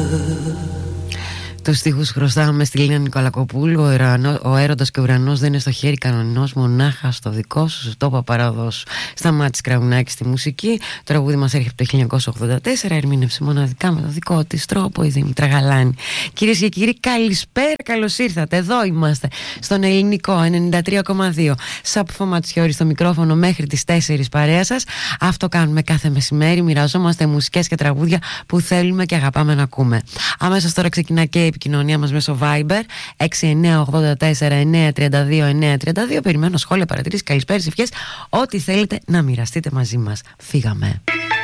Τους στίχους χρωστάμε στη Λίνα Νικολακοπούλου. Ο έρωτας και ο ουρανός δεν είναι στο χέρι κανονός, μονάχα στο δικό σου. Το είπα παραδόσου. Σταμάτης Κραουνάκη στη μουσική. Το τραγούδι μας έρχεται από το 1984. Ερμήνευσε μοναδικά με το δικό της τρόπο η Δήμητρα Γαλάνη. Κυρίες και κύριοι, καλησπέρα, καλώς ήρθατε. Εδώ είμαστε στον Ελληνικό 93,2. Σαπφο Ματσιώρη στο μικρόφωνο μέχρι τις 4 παρέα σας. Αυτό κάνουμε κάθε μεσημέρι. Μοιραζόμαστε μουσικές και τραγούδια που θέλουμε και αγαπάμε να ακούμε. Αμέσως τώρα ξεκινά και η επικοινωνία μας μέσω Viber 6984-932-932. Περιμένω σχόλια, παρατηρήσεις, καλησπέρες, ευχές, ό,τι θέλετε να μοιραστείτε μαζί μας. Φύγαμε.